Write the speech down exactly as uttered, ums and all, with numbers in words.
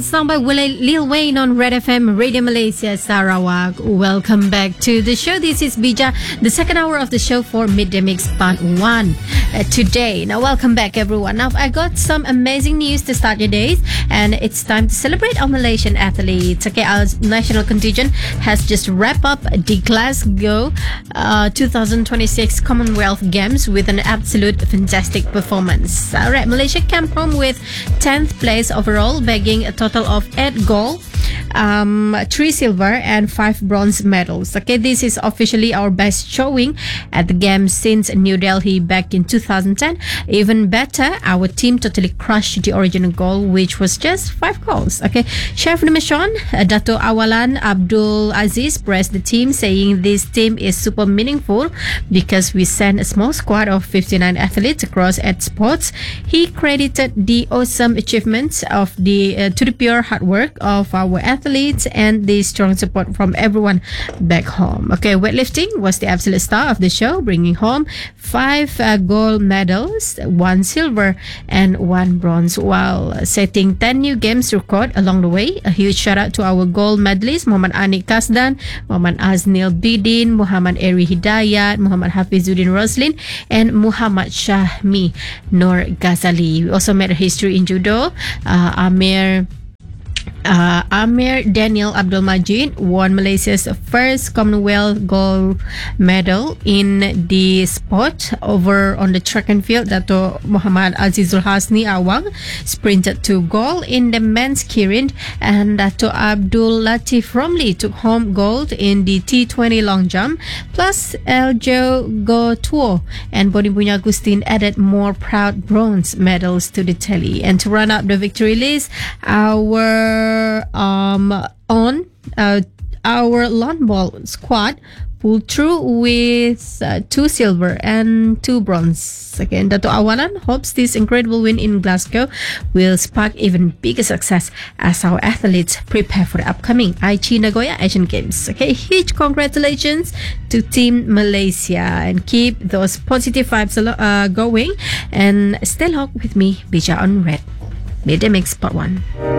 Song by Lil Wayne on Red F M, Radio Malaysia, Sarawak. Welcome back to the show. This is Bija, the second hour of the show for Midday Mix Part one uh, today. Now, welcome back, everyone. Now, I got some amazing news to start your days, and it's time to celebrate our Malaysian athletes. Okay, our national contingent has just wrapped up the Glasgow uh, twenty twenty-six Commonwealth Games with an absolute fantastic performance. All right, Malaysia came home with tenth place overall, bagging a total of eight gold, um, three silver, and five bronze medals. Okay, this is officially our best showing at the games since New Delhi back in two thousand ten. Even better, our team totally crushed the original goal, which was just five goals. Okay, Chef Nimashon, uh, Dato Awalan Abdul Aziz praised the team, saying this team is super meaningful because we sent a small squad of fifty-nine athletes across eight sports. He credited the awesome achievements of the uh, to the pure hard work of our athletes and the strong support from everyone back home. Okay, weightlifting was the absolute star of the show, bringing home five uh, gold medals, one silver, and one bronze, while setting ten new games record along the way. A huge shout out to our gold medalists, Muhammad Anik Kasdan, Muhammad Aznil Bidin, Muhammad Eri Hidayat, Muhammad Hafizuddin Roslin, and Muhammad Shahmi Nur Ghazali. We also made a history in judo. Uh, Amir Uh, Amir Daniel Abdul Majid won Malaysia's first Commonwealth gold medal in the sport. Over on the track and field, Dato Muhammad Azizul Hasni Awang sprinted to gold in the men's kirin, and Dato Abdul Latif Romli took home gold in the T twenty long jump. Plus, Eljo Gotuo and Bonibunya Agustin added more proud bronze medals to the tally. And to run up the victory list, our um on uh, our lawn ball squad pulled through with uh, two silver and two bronze. Again, Dato Awalan hopes this incredible win in Glasgow will spark even bigger success as our athletes prepare for the upcoming Aichi Nagoya Asian Games. Okay, huge congratulations to Team Malaysia, and keep those positive vibes uh, going, and stay locked with me, Bija, on Red Midday Mix Part one.